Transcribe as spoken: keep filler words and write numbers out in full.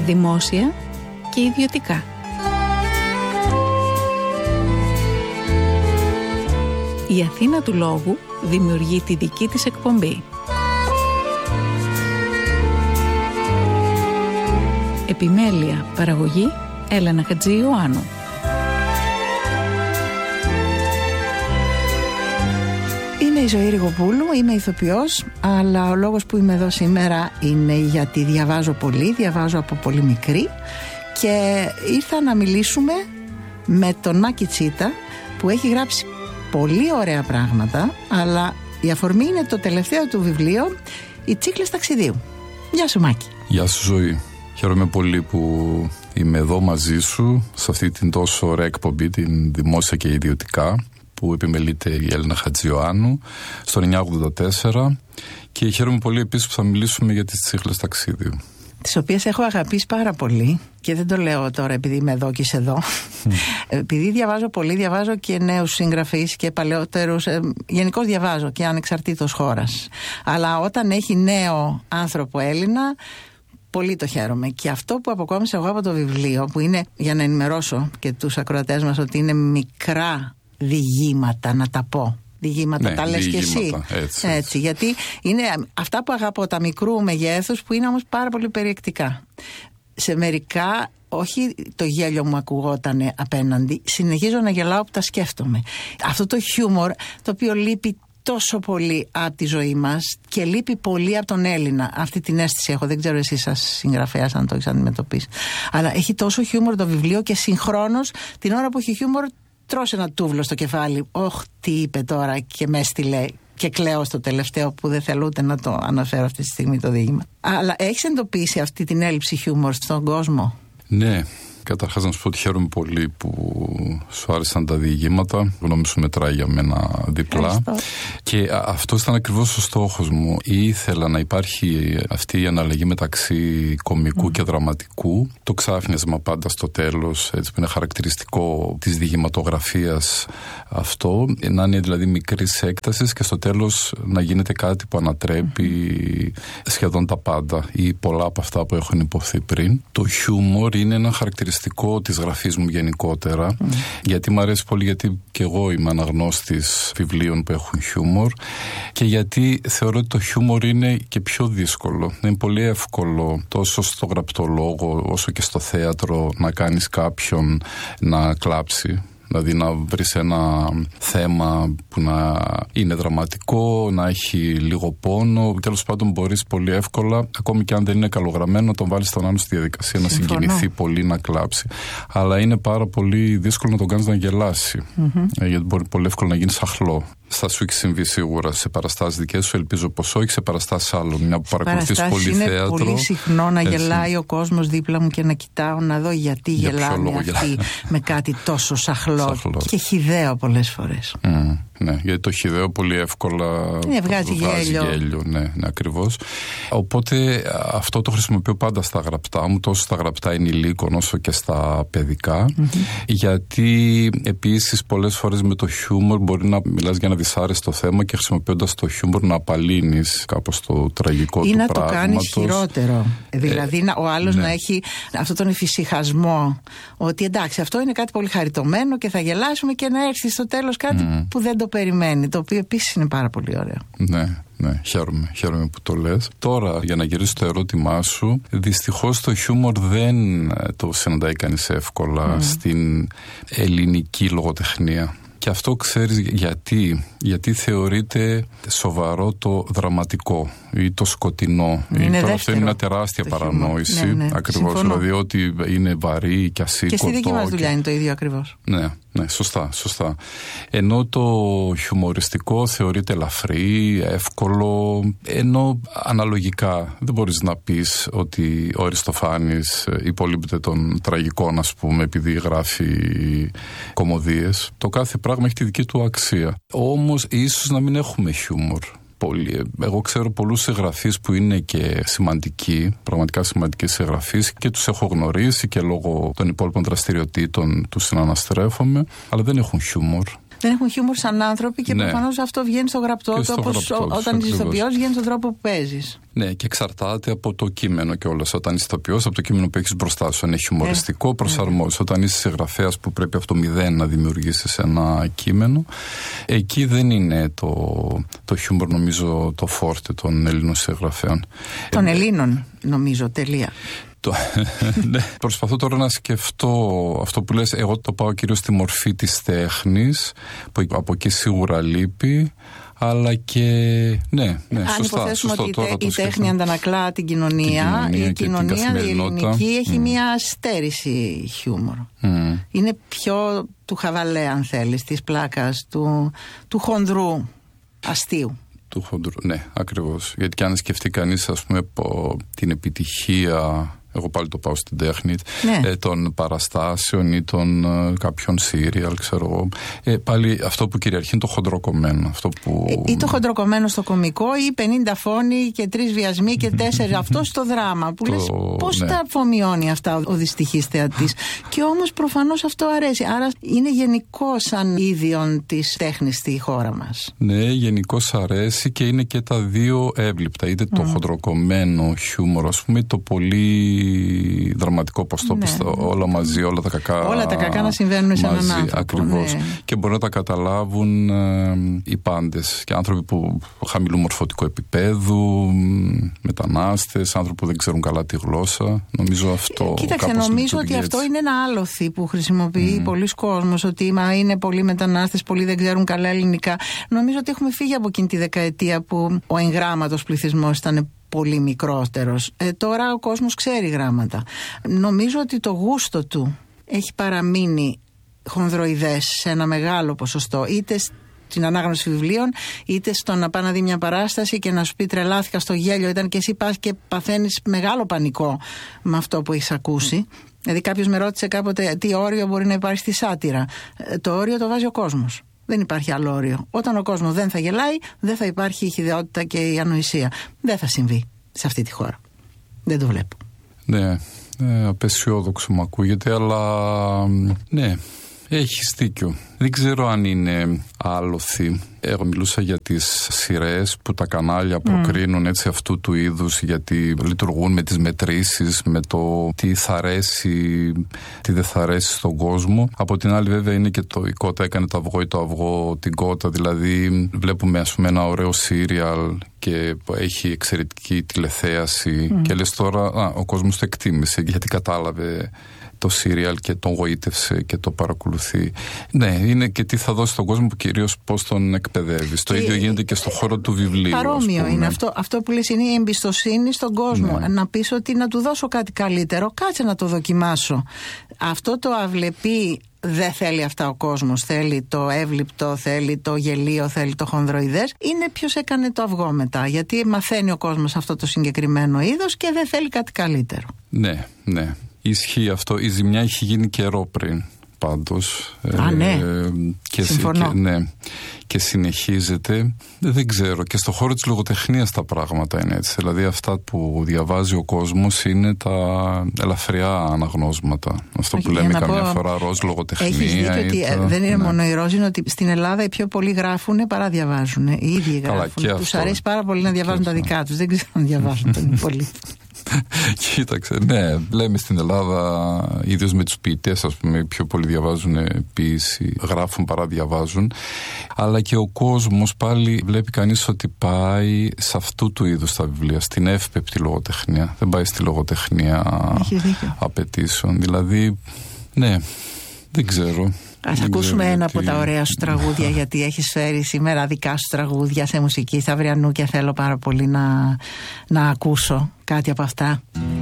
δημόσια και ιδιωτικά. Η Αθήνα του Λόγου δημιουργεί τη δική της εκπομπή. Επιμέλεια, παραγωγή, Έλενα Χατζη-Ιωάννου. Είμαι η Ζωή Ριγοπούλου, είμαι ηθοποιός, αλλά ο λόγος που είμαι εδώ σήμερα είναι γιατί διαβάζω πολύ, διαβάζω από πολύ μικρή και ήρθα να μιλήσουμε με τον Μάκη Τσίτα που έχει γράψει πολύ ωραία πράγματα, αλλά η αφορμή είναι το τελευταίο του βιβλίο, «Οι Τσίχλες ταξιδίου». Γεια σου Μάκη. Γεια σου Ζωή. Χαίρομαι πολύ που είμαι εδώ μαζί σου σε αυτή την τόσο ωραία εκπομπή, την δημόσια και ιδιωτικά, που επιμελείται η Έλενα Χατζη-Ιωάννου στο εννιά ογδόντα τέσσερα, και χαίρομαι πολύ επίσης που θα μιλήσουμε για τις Τσίχλες ταξίδιου, τις οποίες έχω αγαπήσει πάρα πολύ, και δεν το λέω τώρα επειδή είμαι εδώ και είσαι εδώ. Mm. Επειδή διαβάζω πολύ, διαβάζω και νέους συγγραφείς και παλαιότερους, ε, γενικώς διαβάζω και ανεξαρτήτως χώρας. Αλλά όταν έχει νέο άνθρωπο Έλληνα, πολύ το χαίρομαι. Και αυτό που αποκόμισα εγώ από το βιβλίο, που είναι, για να ενημερώσω και τους ακροατές μας, ότι είναι μικρά διηγήματα, να τα πω. Διηγήματα, ναι, τα λες και εσύ. Έτσι, έτσι, γιατί είναι αυτά που αγαπώ, τα μικρού μεγέθους, που είναι όμως πάρα πολύ περιεκτικά. Σε μερικά, όχι το γέλιο μου ακουγότανε απέναντι, συνεχίζω να γελάω που τα σκέφτομαι. Αυτό το χιούμορ, το οποίο λείπει τόσο πολύ από τη ζωή μας και λείπει πολύ από τον Έλληνα. Αυτή την αίσθηση έχω, δεν ξέρω εσύ σαν συγγραφέας αν το έχεις αντιμετωπίσει. Αλλά έχει τόσο χιούμορ το βιβλίο, και συγχρόνως την ώρα που έχει χιούμορ τρως ένα τούβλο στο κεφάλι. Όχ, τι είπε τώρα και με έστειλε. Και κλαίω στο τελευταίο που δεν θέλω ούτε να το αναφέρω αυτή τη στιγμή το διήγημα. Αλλά έχεις εντοπίσει αυτή την έλλειψη χιούμορ στον κόσμο? Ναι. Καταρχάς να σου πω ότι χαίρομαι πολύ που σου άρεσαν τα διηγήματα. Γνώμη σου μετράει για μένα διπλά. Ευχαριστώ. Και αυτό ήταν ακριβώς ο στόχος μου. Ήθελα να υπάρχει αυτή η αναλλαγή μεταξύ κωμικού mm. και δραματικού. Το ξάφνιασμα πάντα στο τέλος, έτσι, που είναι χαρακτηριστικό της διηγηματογραφίας αυτό. Να είναι δηλαδή μικρής έκτασης και στο τέλος να γίνεται κάτι που ανατρέπει mm. σχεδόν τα πάντα ή πολλά από αυτά που έχουν υποθεί πριν. Το χιούμορ είναι ένα χαρακτηριστικό της γραφής μου γενικότερα, mm. γιατί μου αρέσει πολύ, γιατί και εγώ είμαι αναγνώστης βιβλίων που έχουν χιούμορ, και γιατί θεωρώ ότι το χιούμορ είναι και πιο δύσκολο. Είναι πολύ εύκολο τόσο στο γραπτό λόγο όσο και στο θέατρο να κάνεις κάποιον να κλάψει. Δηλαδή να βρεις ένα θέμα που να είναι δραματικό, να έχει λίγο πόνο. Τέλος πάντων μπορείς πολύ εύκολα, ακόμη και αν δεν είναι καλογραμμένο, να τον βάλεις τον άλλο στη διαδικασία. Συμφωνώ. Να συγκινηθεί πολύ, να κλάψει. Αλλά είναι πάρα πολύ δύσκολο να τον κάνεις να γελάσει. Mm-hmm. Γιατί μπορεί πολύ εύκολα να γίνει σαχλό. Θα σου έχει συμβεί σίγουρα σε παραστάσεις δικές σου, ελπίζω πως όχι, σε παραστάσεις άλλων. Μια που παρακολουθείς πολύ είναι θέατρο. Είναι πολύ συχνό να έτσι. Γελάει ο κόσμος δίπλα μου και να κοιτάω να δω γιατί για γελάνε αυτοί γελά. Με κάτι τόσο σαχλό, σαχλό. Και χυδαίο πολλές φορές. Mm. Ναι, γιατί το χυδαίο πολύ εύκολα ναι, βγάζει, βγάζει γέλιο. γέλιο. Ναι, ναι, ακριβώς. Οπότε αυτό το χρησιμοποιώ πάντα στα γραπτά μου, τόσο στα γραπτά ενηλίκων όσο και στα παιδικά. Mm-hmm. Γιατί επίσης πολλές φορές με το χιούμορ μπορεί να μιλάς για ένα δυσάρεστο θέμα και χρησιμοποιώντας το χιούμορ να απαλύνεις κάπως το τραγικό ή του να πράγματος. Το κάνεις χειρότερο. Ε, δηλαδή να, ο άλλος ναι. να έχει αυτόν τον εφησυχασμό ότι εντάξει, αυτό είναι κάτι πολύ χαριτωμένο και θα γελάσουμε, και να έρθει στο τέλος κάτι mm. που δεν το περιμένει, το οποίο επίσης είναι πάρα πολύ ωραίο. Ναι, ναι, χαίρομαι, χαίρομαι που το λες. Τώρα, για να γυρίσω το ερώτημά σου, δυστυχώς το χιούμορ δεν το συναντάει κανείς εύκολα mm. στην ελληνική λογοτεχνία. Και αυτό ξέρεις γιατί. Γιατί θεωρείται σοβαρό το δραματικό ή το σκοτεινό. Είναι Τώρα αυτό είναι μια τεράστια παρανόηση. Ναι, ναι, ακριβώς. Συμφωνώ. Δηλαδή ότι είναι βαρύ και ασήκωτο. Και στη δική μας δουλειά και... είναι το ίδιο ακριβώς. Ναι, ναι, σωστά, σωστά. Ενώ το χιουμοριστικό θεωρείται ελαφρύ, εύκολο, ενώ αναλογικά δεν μπορείς να πεις ότι ο Αριστοφάνης υπολείπεται των τραγικών, ας πούμε, επειδή γράφει κωμωδίες. Το κάθε πράγμα έχει τη δική του αξία. Όμως ίσως να μην έχουμε χιούμορ. Πολύ. Εγώ ξέρω πολλούς συγγραφείς που είναι και σημαντικοί, πραγματικά σημαντικοί συγγραφείς, και τους έχω γνωρίσει και λόγω των υπόλοιπων δραστηριοτήτων τους συναναστρέφομαι, αλλά δεν έχουν χιούμορ. Δεν έχουν χιούμορ σαν άνθρωποι και ναι. προφανώς αυτό βγαίνει στο γραπτό του, όπως όταν είσαι ηθοποιός βγαίνει στον τρόπο που παίζεις. Ναι, και εξαρτάται από το κείμενο κιόλας. Όταν είσαι ηθοποιός, από το κείμενο που έχεις μπροστά σου. Αν είναι χιουμοριστικό, ε, προσαρμόζεις. Ε. Όταν είσαι συγγραφέας που πρέπει από το μηδέν να δημιουργήσεις ένα κείμενο, εκεί δεν είναι το, το χιούμορ, νομίζω, το φόρτε των Ελλήνων συγγραφέων. Των ε, Ελλήνων, νομίζω, τελεία. Ναι. Προσπαθώ τώρα να σκεφτώ αυτό που λες. Εγώ το πάω κυρίως στη μορφή της τέχνης, που από εκεί σίγουρα λείπει. Αλλά και. Ναι, ναι, αν σωστά. υποθέσουμε σωστό, ότι τώρα η τέχνη αντανακλά την κοινωνία, την κοινωνία η κοινωνία η ελληνική έχει mm. μια στέρηση χιούμορ. Mm. Είναι πιο του χαβαλέ, αν θέλεις, της πλάκας, του, του χονδρού αστείου. Του χοντρού, ναι, ακριβώς. Γιατί και αν σκεφτεί κανείς, ας πούμε, την επιτυχία, εγώ πάλι το πάω στην τέχνη, ναι. ε, των παραστάσεων ή των ε, κάποιων σύριαλ, ξέρω εγώ. Ε, πάλι αυτό που κυριαρχεί είναι το χοντροκομμένο. Αυτό που... ε, ή το χοντροκομμένο στο κωμικό, ή πενήντα φόνοι και τρεις βιασμοί και τέσσερα. Αυτό στο δράμα. Που το... λες πώς ναι. τα αφομοιώνει αυτά ο δυστυχής θεατής. Και όμως προφανώς αυτό αρέσει. Άρα είναι γενικό σαν ίδιον της τέχνης στη χώρα μας. Ναι, γενικώς αρέσει και είναι και τα δύο εύληπτα. Είτε το mm. χοντροκομμένο χιούμορ, ας πούμε, το πολύ δραματικό, πώς το πεις, ναι. όλα μαζί, όλα τα κακά. Όλα τα κακά να συμβαίνουν σε έναν άνθρωπο. Ακριβώς. Ναι. Και μπορεί να τα καταλάβουν ε, οι πάντες. Και άνθρωποι που χαμηλού μορφωτικού επίπεδου, μετανάστες, άνθρωποι που δεν ξέρουν καλά τη γλώσσα. Νομίζω αυτό. Κοίταξε, νομίζω ότι αυτό είναι ένα άλοθη που χρησιμοποιεί mm. πολλοί κόσμος. Ότι μα είναι πολλοί μετανάστες, πολλοί δεν ξέρουν καλά ελληνικά. Νομίζω ότι έχουμε φύγει από εκείνη τη δεκαετία που ο εγγράμματος πληθυσμός ήταν πολύ μικρότερος. Ε, τώρα ο κόσμος ξέρει γράμματα. Νομίζω ότι το γούστο του έχει παραμείνει χονδροειδές σε ένα μεγάλο ποσοστό, είτε στην ανάγνωση βιβλίων, είτε στο να πάει να δει μια παράσταση και να σου πει τρελάθηκα στο γέλιο, ήταν και εσύ πας και παθαίνεις μεγάλο πανικό με αυτό που έχεις ακούσει. Δηλαδή κάποιος με ρώτησε κάποτε τι όριο μπορεί να υπάρχει στη σάτυρα. Ε, το όριο το βάζει ο κόσμος. Δεν υπάρχει άλλο όριο. Όταν ο κόσμος δεν θα γελάει, δεν θα υπάρχει η χυδαιότητα και η ανοησία. Δεν θα συμβεί σε αυτή τη χώρα. Δεν το βλέπω. Ναι, ε, απεσιόδοξο μου ακούγεται, αλλά ναι, έχεις δίκιο. Δεν ξέρω αν είναι άλοθη. Εγώ μιλούσα για τις σειρές που τα κανάλια προκρίνουν mm. έτσι αυτού του είδους, γιατί λειτουργούν με τις μετρήσεις, με το τι θα αρέσει, τι δεν θα αρέσει στον κόσμο. Από την άλλη βέβαια είναι και το η κότα έκανε το αυγό ή το αυγό την κότα, δηλαδή βλέπουμε ας πούμε ένα ωραίο σύριαλ και έχει εξαιρετική τηλεθέαση mm. και λες τώρα α, ο κόσμος το εκτίμησε γιατί κατάλαβε το σύριαλ και τον γοήτευσε και το παρακολουθεί. Ναι, είναι και τι θα δώσει στον κόσμο, κυρίως πώς τον εκπαιδεύεις. Το ίδιο γίνεται και στον χώρο του βιβλίου. Παρόμοιο είναι αυτό. Αυτό που λες είναι η εμπιστοσύνη στον κόσμο. Ναι. Να πεις ότι να του δώσω κάτι καλύτερο, κάτσε να το δοκιμάσω. Αυτό το αυλεπή δεν θέλει αυτά ο κόσμος. Θέλει το εύληπτο, θέλει το γελίο, θέλει το χονδροειδές. Είναι ποιος έκανε το αυγό μετά. Γιατί μαθαίνει ο κόσμος αυτό το συγκεκριμένο είδος και δεν θέλει κάτι καλύτερο. Ναι, ναι. Ισχύει αυτό. Η ζημιά έχει γίνει καιρό πριν πάντως. Α, ναι. Ε, και, Συμφωνώ. Και, ναι. Και συνεχίζεται. Δεν ξέρω. Και στον χώρο της λογοτεχνίας τα πράγματα είναι έτσι. Δηλαδή αυτά που διαβάζει ο κόσμος είναι τα ελαφριά αναγνώσματα. Αυτό που λέμε καμιά πω, φορά ροζ λογοτεχνία. Έχεις δίκιο ότι το, δεν είναι ναι. μόνο η ροζ, είναι ότι στην Ελλάδα οι πιο πολλοί γράφουν παρά διαβάζουν. Οι ίδιοι γράφουν. Τους αρέσει πάρα πολύ να διαβάζουν τα δικά τους. Δεν ξέρω αν διαβάζουν τον πολύ. Κοίταξε, ναι, λέμε στην Ελλάδα, ίδιος με τους ποιητές, ας πούμε, πιο πολλοί διαβάζουν ποίηση, γράφουν παρά διαβάζουν. Αλλά και ο κόσμος πάλι βλέπει κανείς ότι πάει σε αυτού του είδους τα βιβλία, στην εύπεπτη λογοτεχνία. Δεν πάει στη λογοτεχνία απαιτήσεων. Δηλαδή, ναι, δεν ξέρω. Ας ακούσουμε ένα γιατί... από τα ωραία σου τραγούδια, γιατί έχεις φέρει σήμερα δικά σου τραγούδια σε μουσική Σταυριανού και θέλω πάρα πολύ να, να ακούσω κάτι από αυτά.